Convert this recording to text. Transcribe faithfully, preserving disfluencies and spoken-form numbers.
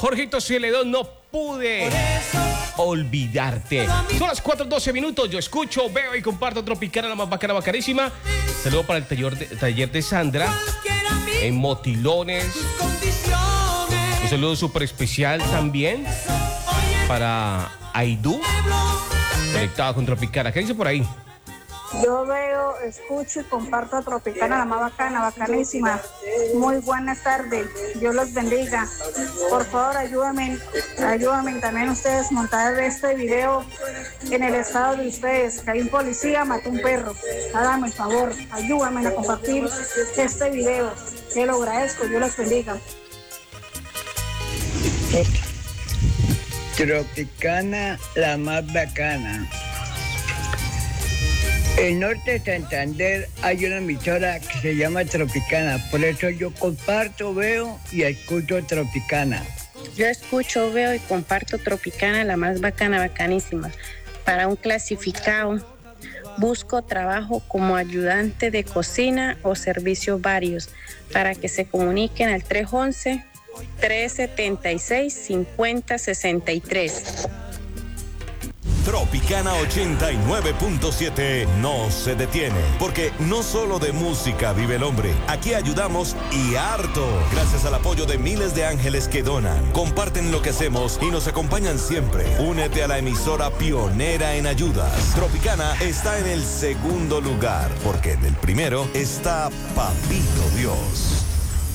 Jorgito Celedón, no pude olvidarte. Son las cuatro doce minutos. Yo escucho, veo y comparto Tropicana, la más bacana, bacanísima. Saludo para el taller de, taller de Sandra en Motilones. Un saludo súper especial también para Aidú, conectado con Tropicana. ¿Qué dice por ahí? Yo veo, escucho y comparto a Tropicana, la más bacana, bacanísima. Muy buenas tardes, Dios los bendiga. Por favor, ayúdenme, ayúdenme también ustedes montar este video en el estado de ustedes, que hay un policía mató un perro. Háganme el favor, ayúdenme a compartir este video. Te lo agradezco, Dios los bendiga. Tropicana, la más bacana. En Norte de Santander hay una emisora que se llama Tropicana, por eso yo comparto, veo y escucho Tropicana. Yo escucho, veo y comparto Tropicana, la más bacana, bacanísima. Para un clasificado, busco trabajo como ayudante de cocina o servicios varios, para que se comuniquen al tres once, tres setenta y seis, cincuenta sesenta y tres. Tropicana ochenta y nueve punto siete no se detiene, porque no solo de música vive el hombre. Aquí ayudamos y harto, gracias al apoyo de miles de ángeles que donan, comparten lo que hacemos y nos acompañan siempre. Únete a la emisora pionera en ayudas. Tropicana está en el segundo lugar, porque en el primero está Papito Dios.